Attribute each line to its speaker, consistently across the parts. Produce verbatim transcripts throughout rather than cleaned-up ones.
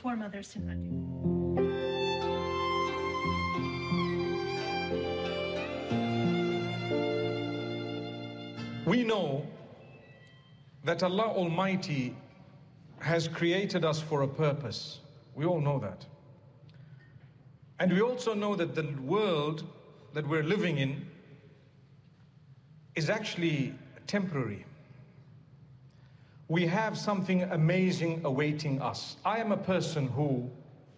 Speaker 1: foremothers tonight.
Speaker 2: We know that Allah Almighty has created us for a purpose. We all know that. And we also know that the world that we're living in is actually temporary. We have something amazing awaiting us. I am a person who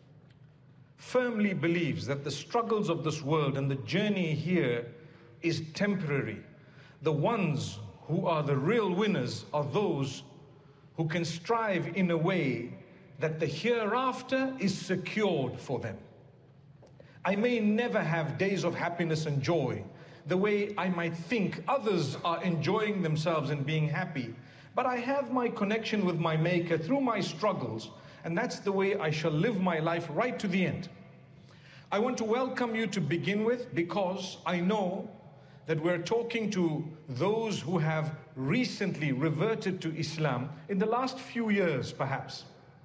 Speaker 2: firmly believes that the struggles of this world and the journey here is temporary. The ones who are the real winners are those who can strive in a way that the hereafter is secured for them. I may never have days of happiness and joy the way I might think others are enjoying themselves and being happy, but I have my connection with my Maker through my struggles, and that's the way I shall live my life right to the end. I want to welcome you to begin with, because I know that we're talking to those who have recently reverted to Islam in the last few years, perhaps.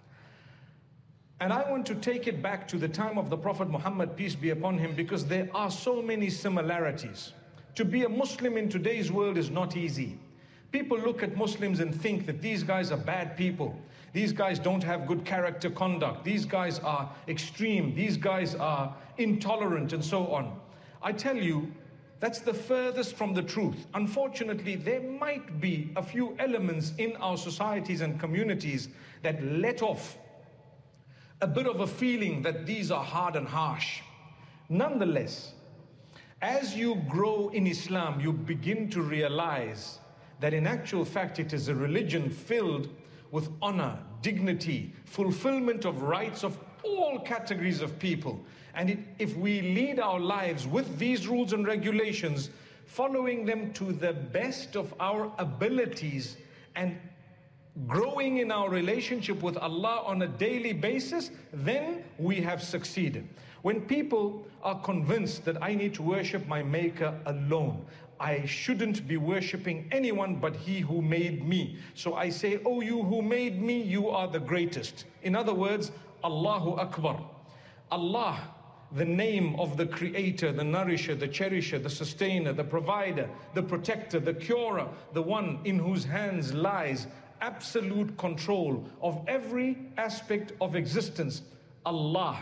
Speaker 2: And I want to take it back to the time of the Prophet Muhammad, peace be upon him, because there are so many similarities. To be a Muslim in today's world is not easy. People look at Muslims and think that these guys are bad people. These guys don't have good character conduct. These guys are extreme. These guys are intolerant and so on. I tell you, that's the furthest from the truth. Unfortunately, there might be a few elements in our societies and communities that let off a bit of a feeling that these are hard and harsh. Nonetheless, as you grow in Islam, you begin to realize that in actual fact it is a religion filled with honor, dignity, fulfillment of rights of all categories of people. And it, if we lead our lives with these rules and regulations, following them to the best of our abilities and growing in our relationship with Allah on a daily basis, then we have succeeded. When people are convinced that I need to worship my Maker alone, I shouldn't be worshipping anyone but He who made me. So I say, oh, you who made me, you are the greatest. In other words, Allahu Akbar. Allah, the name of the creator, the nourisher, the cherisher, the sustainer, the provider, the protector, the curer, the one in whose hands lies absolute control of every aspect of existence. Allah.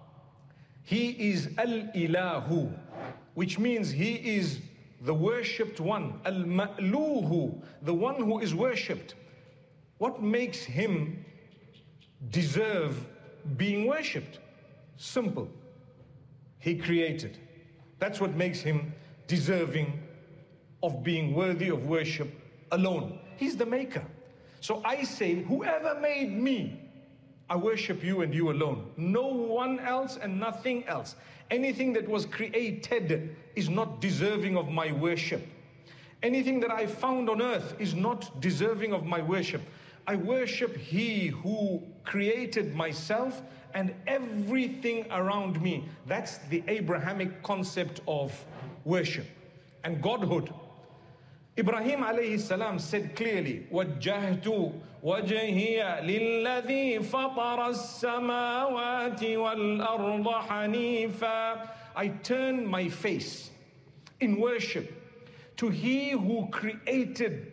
Speaker 2: He is Al-Ilahu, which means He is the worshipped one. Al-Ma'luhu, the one who is worshipped. What makes Him deserve being worshipped? Simple. He created. That's what makes Him deserving of being worthy of worship alone. He's the maker. So I say, whoever made me, I worship you and you alone. No one else and nothing else. Anything that was created is not deserving of my worship. Anything that I found on earth is not deserving of my worship. I worship He who created myself and everything around me. That's the Abrahamic concept of worship and godhood. Ibrahim alayhi salam said clearly, وَجَّهْتُ وَجْهِيَ لِلَّذِي فَطَرَ السَّمَاوَاتِ وَالْأَرْضَ حَنِيفًا. I turn my face in worship to He who created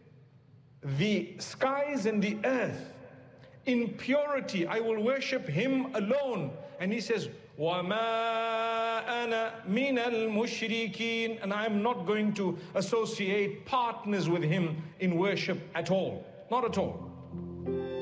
Speaker 2: the skies and the earth. In purity, I will worship Him alone. And He says, وَمَا أَنَا مِنَ الْمُشْرِكِينَ. And I am not going to associate partners with Him in worship at all. Not at all.